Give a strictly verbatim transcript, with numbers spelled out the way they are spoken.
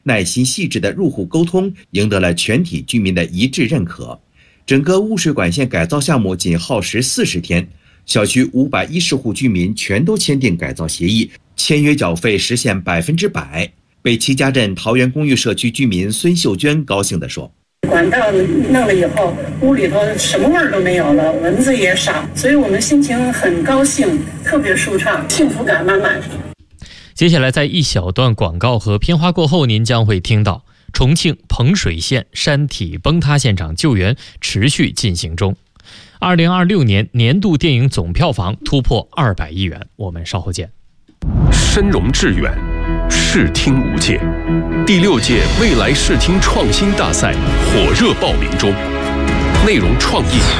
耐心细致的入户沟通赢得了全体居民的一致认可。整个污水管线改造项目仅耗时四十天，小区五百一十户居民全都签订改造协议，签约缴费实现百分之百。北齐家镇桃园公寓社区居民孙秀娟高兴地说：“ 管道弄了以后，屋里头什么味儿都没有了，蚊子也少，所以我们心情很高兴，特别舒畅，幸福感满满。” 接下来，在一小段广告和片花过后，您将会听到重庆彭水县山体崩塌现场救援持续进行中。二零二六年年度电影总票房突破二百亿元。我们稍后见。 深融致远，视听无界。第六届未来视听创新大赛火热报名中，内容创意